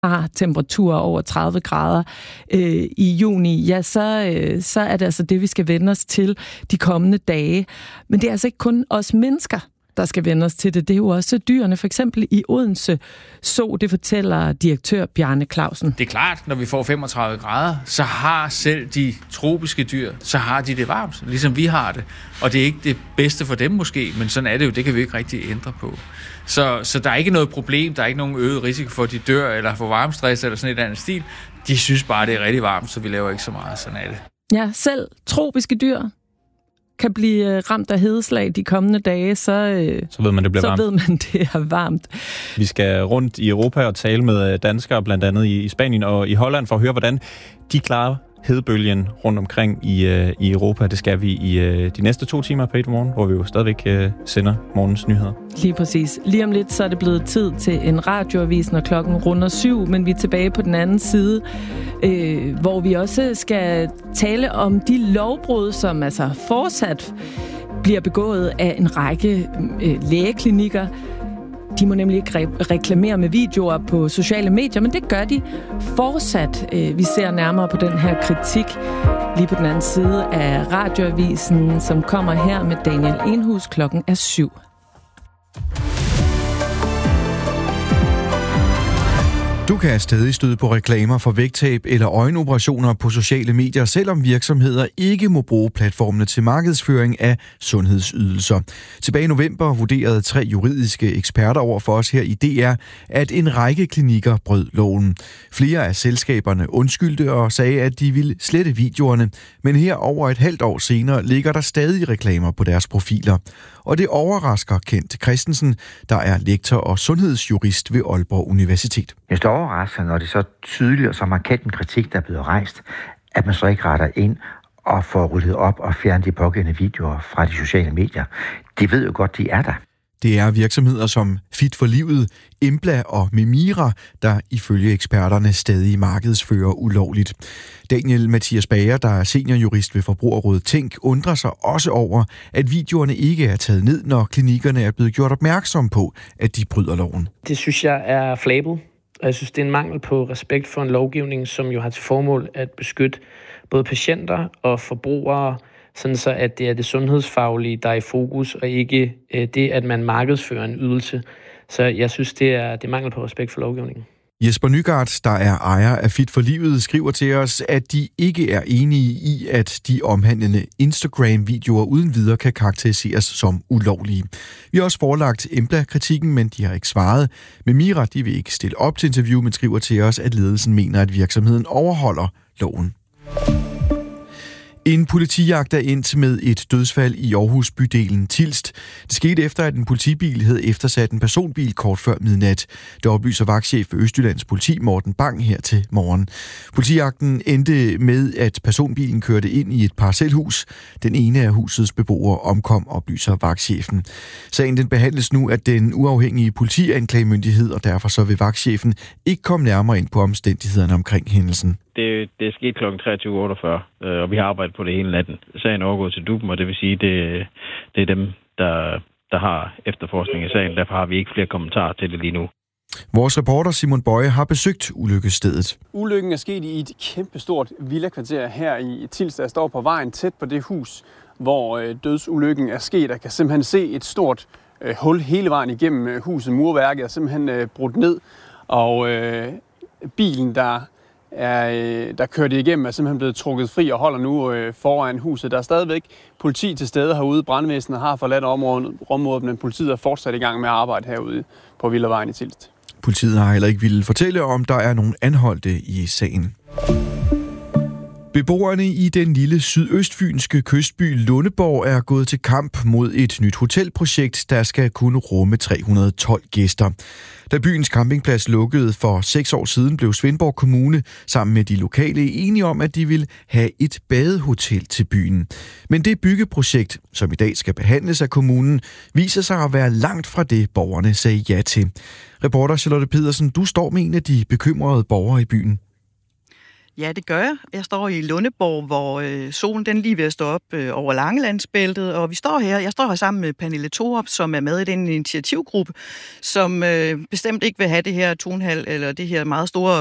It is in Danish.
har temperaturer over 30 grader i juni, ja, så er det altså det, vi skal vende os til de kommende dage. Men det er altså ikke kun os mennesker, der skal vende os til det. Det er jo også dyrene, for eksempel i Odense Zoo, det fortæller direktør Bjarne Clausen. Det er klart, når vi får 35 grader, så har selv de tropiske dyr, så har de det varmt, ligesom vi har det. Og det er ikke det bedste for dem måske, men sådan er det jo, det kan vi ikke rigtig ændre på. Så der er ikke noget problem, der er ikke nogen øget risiko for, at de dør, eller får varmestress, eller sådan et andet stil. De synes bare, det er rigtig varmt, så vi laver ikke så meget, sådan er det. Ja, selv tropiske dyr kan blive ramt af hedeslag de kommende dage, så ved man, det bliver varmt. Ved man, det er varmt. Vi skal rundt i Europa og tale med danskere, blandt andet i Spanien og i Holland, for at høre, hvordan de klarer hedebølgen rundt omkring i Europa. Det skal vi i de næste 2 timer på 1 morgen, hvor vi jo stadigvæk sender morgens nyheder. Lige præcis. Lige om lidt, så er det blevet tid til en radioavis, når klokken runder 7, men vi er tilbage på den anden side, hvor vi også skal tale om de lovbrud, som altså fortsat bliver begået af en række lægeklinikker. De må nemlig ikke reklamere med videoer på sociale medier, men det gør de fortsat. Vi ser nærmere på den her kritik lige på den anden side af radioavisen, som kommer her med Daniel Enhus. Klokken er 7. Du kan stadig støde på reklamer for vægttab eller øjenoperationer på sociale medier, selvom virksomheder ikke må bruge platformene til markedsføring af sundhedsydelser. Tilbage i november vurderede 3 juridiske eksperter over for os her i DR, at en række klinikker brød loven. Flere af selskaberne undskyldte og sagde, at de ville slette videoerne, men her over et halvt år senere ligger der stadig reklamer på deres profiler. Og det overrasker Kent Christensen, der er lektor og sundhedsjurist ved Aalborg Universitet. Det overrasker, når det så tydeligt og så markant en kritik, der er blevet rejst, at man så ikke retter ind og får ryddet op og fjernet de pågældende videoer fra de sociale medier. De ved jo godt, de er der. Det er virksomheder som Fit for Livet, Embla og Memira, der ifølge eksperterne stadig markedsfører ulovligt. Daniel Mathias Bager, der er seniorjurist ved Forbrugerrådet Tænk, undrer sig også over, at videoerne ikke er taget ned, når klinikkerne er blevet gjort opmærksom på, at de bryder loven. Det synes jeg er flabet, og jeg synes, det er en mangel på respekt for en lovgivning, som jo har til formål at beskytte både patienter og forbrugere, sådan så at det er det sundhedsfaglige, der er i fokus, og ikke det, at man markedsfører en ydelse. Så jeg synes, det er mangel på respekt for lovgivningen. Jesper Nygaard, der er ejer af Fit for Livet, skriver til os, at de ikke er enige i, at de omhandlende Instagram-videoer uden videre kan karakteriseres som ulovlige. Vi har også forelagt Embla-kritikken, men de har ikke svaret. Memira, de vil ikke stille op til interview, men skriver til os, at ledelsen mener, at virksomheden overholder loven. En politijagt er endt med et dødsfald i Aarhus bydelen Tilst. Det skete efter, at en politibil havde eftersat en personbil kort før midnat. Det oplyser vagtchef for Østjyllands politi Morten Bang her til morgen. Politijagten endte med, at personbilen kørte ind i et parcelhus. Den ene af husets beboere omkom, oplyser vagtchefen. Sagen den behandles nu af den uafhængige politianklagemyndighed, og derfor så vil vagtchefen ikke komme nærmere ind på omstændighederne omkring hændelsen. Det skete kl. 23.48, og vi har arbejdet på det hele natten. Sagen er overgået til DUP'en, og det vil sige, det er dem, der har efterforskning i sagen. Derfor har vi ikke flere kommentarer til det lige nu. Vores reporter Simon Bøje har besøgt ulykkesstedet. Ulykken er sket i et kæmpestort villakvarter her i Tilst. Jeg står på vejen tæt på det hus, hvor dødsulykken er sket. Jeg kan simpelthen se et stort hul hele vejen igennem huset. Murværket er simpelthen brudt ned, og bilen, der kørte igennem, er simpelthen blevet trukket fri og holder nu foran huset. Der er stadigvæk politi til stede herude. Brandvæsenet har forladt området, men politiet er fortsat i gang med at arbejde herude på Villavejen i Tilst. Politiet har heller ikke ville fortælle, om der er nogen anholdte i sagen. Beboerne i den lille sydøstfynske kystby Lundeborg er gået til kamp mod et nyt hotelprojekt, der skal kunne rumme 312 gæster. Da byens campingplads lukkede for 6 år siden, blev Svendborg Kommune sammen med de lokale enige om, at de vil have et badehotel til byen. Men det byggeprojekt, som i dag skal behandles af kommunen, viser sig at være langt fra det, borgerne sagde ja til. Reporter Charlotte Pedersen, du står med en af de bekymrede borgere i byen. Ja, det gør jeg. Jeg står i Lundeborg, hvor solen den lige ved at stå op over Langelandsbæltet, og jeg står her sammen med Pernille Thorup, som er med i den initiativgruppe, som bestemt ikke vil have det her Tonhal, eller det her meget store